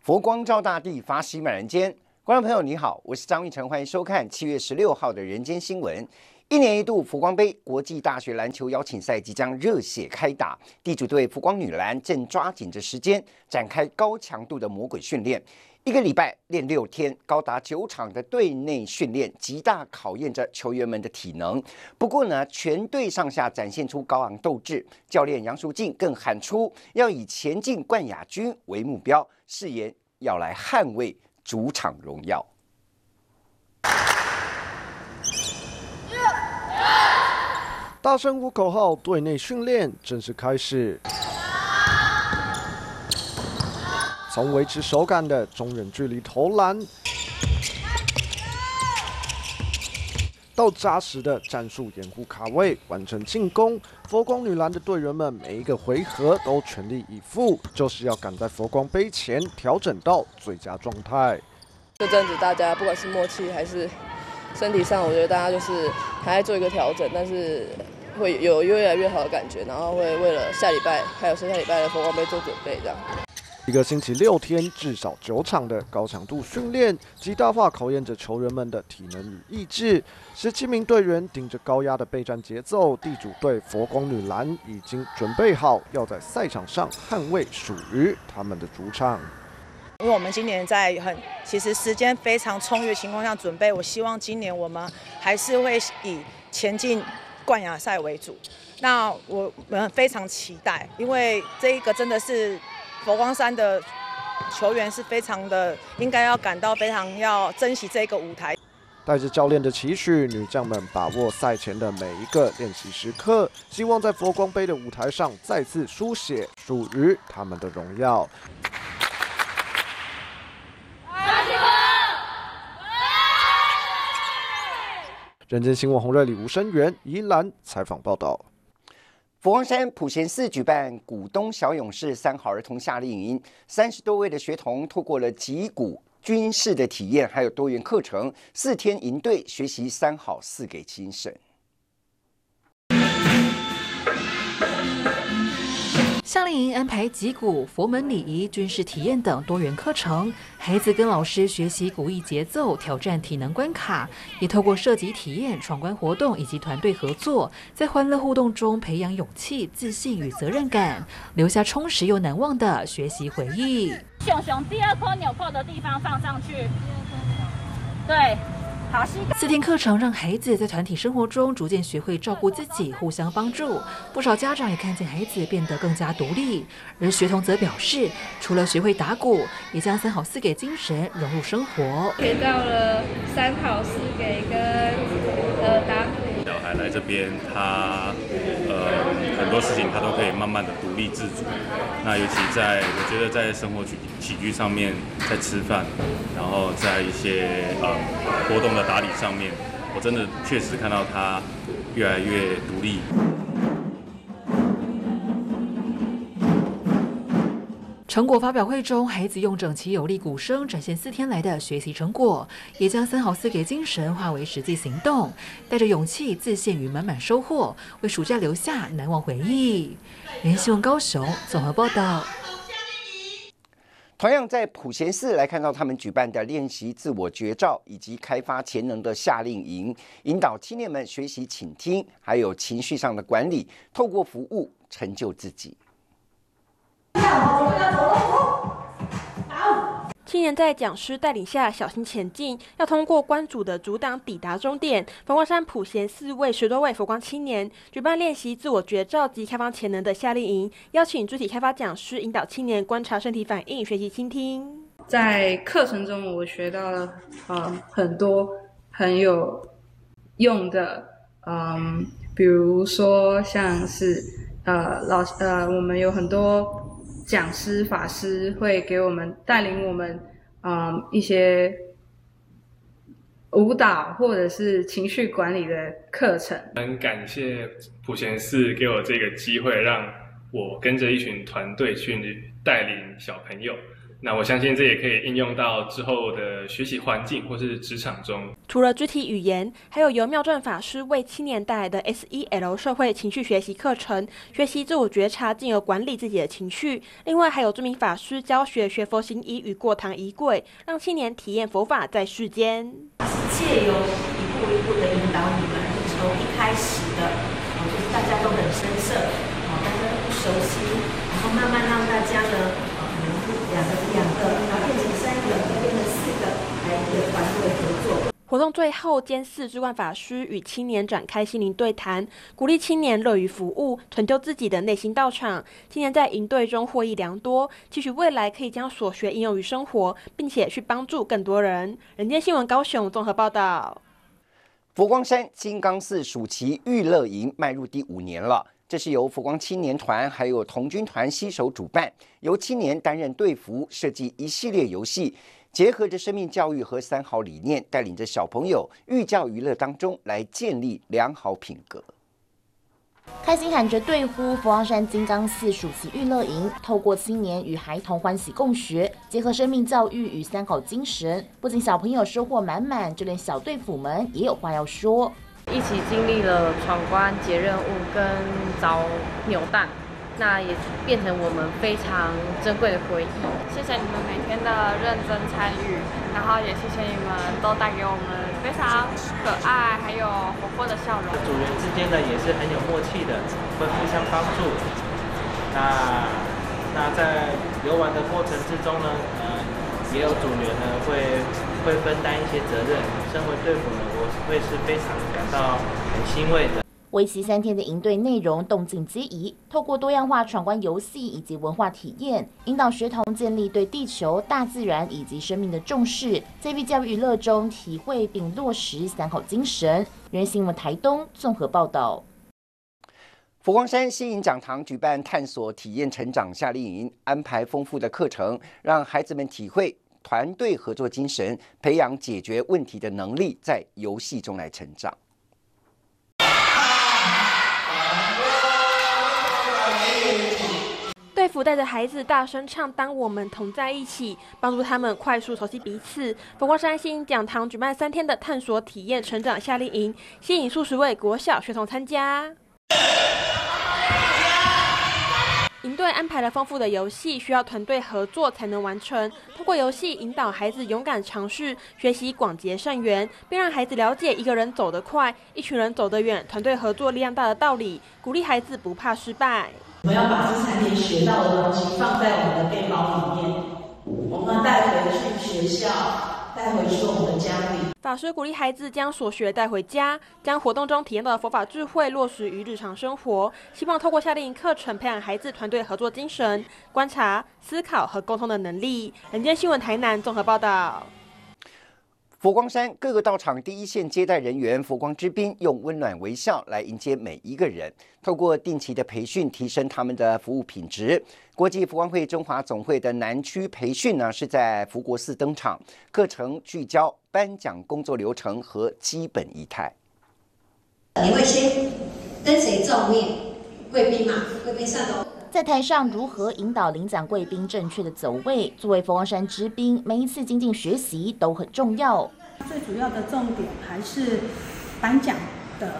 佛光照大地，法喜满人间。观众朋友你好，我是张玉成，欢迎收看7月16号的人间新闻。一年一度佛光杯国际大学篮球邀请赛即将热血开打，地主队佛光女篮正抓紧着时间展开高强度的魔鬼训练。1个礼拜练6天，高达9场的队内训练，极大考验着球员们的体能。不过呢，全队上下展现出高昂斗志，教练杨淑静更喊出要以前进冠亚军为目标，誓言要来捍卫主场荣耀。 大声呼口号，队内训练正式开始。从维持手感的中远距离投篮，到扎实的战术掩护卡位，完成进攻。佛光女篮的队员们每一个回合都全力以赴，就是要赶在佛光杯前调整到最佳状态。 这阵子大家不管是默契还是身体上，我觉得大家就是还在做一个调整，但是会有越来越好的感觉，然后会为了下礼拜还有下下礼拜的佛光杯做准备，这样。 一个星期6天，至少9场的高强度训练，极大化考验着球员们的体能与意志。17名队员顶着高压的备战节奏，地主队佛光女篮已经准备好，要在赛场上捍卫属于他们的主场。 因为我们今年在其实时间非常充裕的情况下准备，我希望今年我们还是会以前进冠亚赛为主。那我们非常期待，因为这一个真的是佛光山的球员是非常的应该要感到非常要珍惜这个舞台。 带着教练的期许，女将们把握赛前的每一个练习时刻，希望在佛光杯的舞台上再次书写属于他们的荣耀。人间新闻洪瑞里、吴声源、宜兰采访报道。 佛光山普贤寺举办股东小勇士3好儿童夏令营，30多位的学童透过了击鼓、军事的体验，还有多元课程，4天营队学习3好4给精神。 夏令营安排击鼓、佛门礼仪、军事体验等多元课程，孩子跟老师学习鼓艺节奏，挑战体能关卡，也透过射击体验、闯关活动以及团队合作，在欢乐互动中培养勇气、自信与责任感，留下充实又难忘的学习回忆。 熊熊第2颗纽扣的地方放上去，对。 4天课程让孩子在团体生活中逐渐学会照顾自己，互相帮助。不少家长也看见孩子变得更加独立，而学童则表示，除了学会打鼓，也将3好4给精神融入生活。 学到了3好4给跟打鼓。 小孩来这边，他很多事情他都可以慢慢的独立自主。那尤其我觉得在生活起居上面，在吃饭，然后在一些活动的打理上面，我真的确实看到他越来越独立。 成果发表会中，孩子用整齐有力鼓声展现4天来的学习成果，也将3好4给精神化为实际行动，带着勇气、自信与满满收获，为暑假留下难忘回忆。人间新闻高雄综合报道。 同样在普贤寺来看到他们举办的练习自我觉照以及开发潜能的夏令营，引导青年们学习倾听，还有情绪上的管理，透过服务成就自己。 青年在讲师带领下小心前进，要通过关主的阻挡抵达终点。佛光山普贤寺为10多位佛光青年举办练习自我觉照及开发潜能的夏令营，邀请肢体开发讲师引导青年观察身体反应，学习倾听。 在课程中，我学到了很多很有用的，比如说像是我们有很多讲师、法师会给我们带领我们，一些舞蹈或者是情绪管理的课程。 很感谢普贤寺给我这个机会，让我跟着一群团队去带领小朋友。 那我相信这也可以应用到之后的学习环境或是职场中。 除了肢体语言，还有由妙正法师为青年带来的 SEL 社会情绪学习课程，学习自我觉察，进而管理自己的情绪。另外还有著名法师教学学佛行医与过堂仪轨，让青年体验佛法在世间。 借由一步一步的引导你们，从一开始的就是大家都很生涩，大家都不熟悉，然后慢慢让大家呢，可能两个，然后变成3个，再变成4个，来一个团队合作。 活动最后，监寺智冠法师与青年展开心灵对谈，鼓励青年乐于服务，成就自己的内心道场。青年在营队中获益良多，期许未来可以将所学应用于生活，并且去帮助更多人。人间新闻高雄综合报道。 佛光山金刚寺暑期育乐营迈入第5年了。这是由佛光青年团还有童军团携手主办，由青年担任队服，设计一系列游戏，结合着生命教育和3好理念，带领着小朋友寓教于乐当中来建立良好品格。 开心喊着对呼佛光山金刚寺暑期育乐营，透过青年与孩童欢喜共学，结合生命教育与3好精神，不仅小朋友收获满满，就连小队辅们也有话要说。 一起经历了闯关、解任务跟找扭蛋，那也变成我们非常珍贵的回忆。 谢谢你们每天的认真参与，然后也谢谢你们都带给我们非常可爱还有活泼的笑容。 组员之间呢也是很有默契的，会互相帮助。那在游玩的过程之中呢，也有组员呢会分担一些责任。身为队服呢，我会是非常感到很欣慰的。 为期3天的营队内容动静皆宜，透过多样化闯关游戏以及文化体验，引导学童建立对地球、大自然以及生命的重视，在寓教于乐中体会并落实3好精神。人新闻台东综合报道。 佛光山新营讲堂举办探索体验成长夏令营，安排丰富的课程，让孩子们体会团队合作精神，培养解决问题的能力，在游戏中来成长。 队服带着孩子大声唱《当我们同在一起》，帮助他们快速熟悉彼此。佛光山新营讲堂举办3天的探索体验成长夏令营，吸引数十位国小学童参加。营队安排了丰富的游戏，需要团队合作才能完成。通过游戏引导孩子勇敢尝试，学习广结善缘，并让孩子了解一个人走得快，一群人走得远，团队合作力量大的道理，鼓励孩子不怕失败。 我们要把这3天学到的东西放在我们的背包里面，我们要带回去学校，带回去我们的家里。 法师鼓励孩子将所学带回家，将活动中体验到的佛法智慧落实于日常生活，希望透过夏令营课程培养孩子团队合作精神、观察、思考和沟通的能力。人间新闻台南综合报道。 佛光山各个道场第一线接待人员佛光之宾用温暖微笑来迎接每一个人，透过定期的培训提升他们的服务品质。国际佛光会中华总会的南区培训呢是在福国寺登场，课程聚焦颁奖工作流程和基本仪态。 你会先跟谁照面？贵宾嘛，贵宾上楼。 在台上如何引导领奖贵宾正确的走位，作为佛光山之宾，每一次精进学习都很重要。 最主要的重点还是颁奖的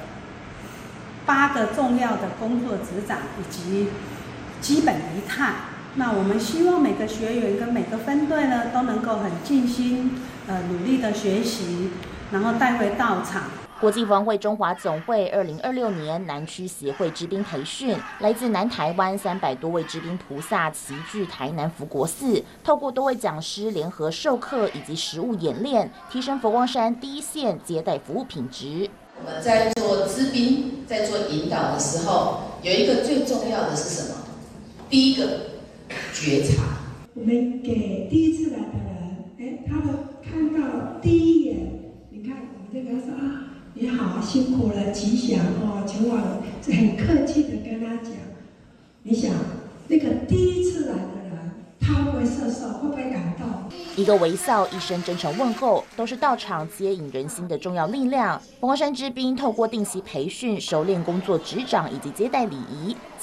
8个重要的工作指掌以及基本仪态。那我们希望每个学员跟每个分队呢都能够很尽心努力的学习，然后带回道场。 国际佛光会中华总会2026年南区协会知宾培训，来自南台湾300多位知宾菩萨齐聚台南福国寺，透过多位讲师联合授课以及实务演练，提升佛光山第一线接待服务品质。 我们在做知宾、在做引导的时候，有一个最重要的是什么？第一个，觉察。 我们给第一次来的人，他们看到第一眼，你看，我们就跟他说啊。你好，辛苦了，吉祥哦，前往很客气的跟他讲。你想，那个第一次来的人，他会不会摄受？会不会感动？ 一个微笑，一声真诚问候，都是道场接引人心的重要力量。佛光山之宾透过定期培训，熟练工作执掌以及接待礼仪，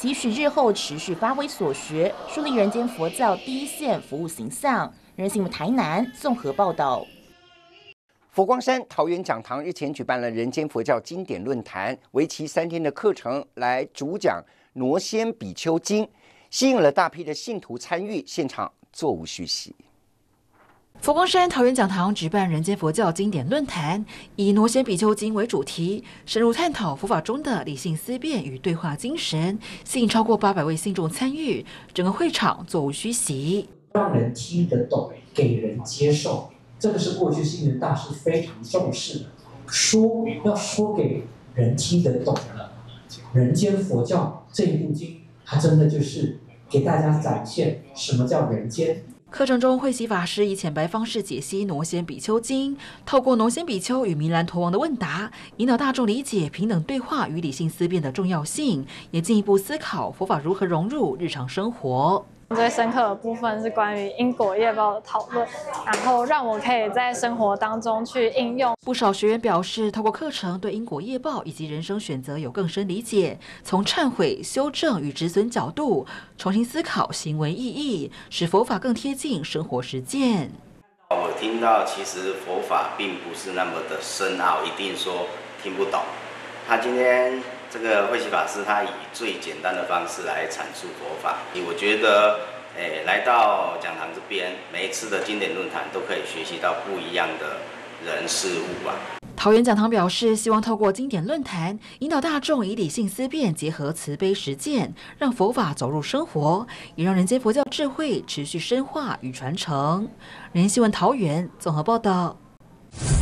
期许日后持续发挥所学，树立人间佛教第一线服务形象。人新闻台南综合报道。 佛光山桃园讲堂日前举办了人间佛教经典论坛，为期3天的课程来主讲《挪仙比丘经》，吸引了大批的信徒参与，现场座无虚席。 佛光山桃园讲堂举办人间佛教经典论坛，以《挪仙比丘经》为主题，深入探讨佛法中的理性思辨与对话精神，吸引超过800位信众参与，整个会场座无虚席。 让人听得懂，给人接受，这个是过去星云大师非常重视的。要说给人听得懂的，人间佛教这一部经，它真的就是给大家展现什么叫人间。 课程中，慧喜法师以浅白方式解析《挪仙比丘经》，透过挪仙比丘与弥兰陀王的问答，引导大众理解平等对话与理性思辨的重要性，也进一步思考佛法如何融入日常生活。 最深刻的部分是关于因果业报的讨论，然后让我可以在生活当中去应用。 不少学员表示，透过课程对因果业报以及人生选择有更深理解，从忏悔、修正与止损角度重新思考行为意义，使佛法更贴近生活实践。 我听到其实佛法并不是那么的深奥，一定说听不懂。他今天这个慧喜法师，他以最简单的方式来阐述佛法。我觉得，来到讲堂这边，每一次的经典论坛都可以学习到不一样的人事物啊。 桃园讲堂表示，希望透过经典论坛，引导大众以理性思辨结合慈悲实践，让佛法走入生活，也让人间佛教智慧持续深化与传承。人新闻桃园综合报道。